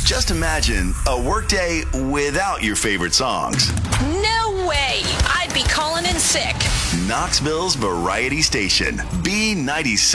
Just imagine a workday without your favorite songs. No way! I'd be calling in sick. Knoxville's Variety Station, B96.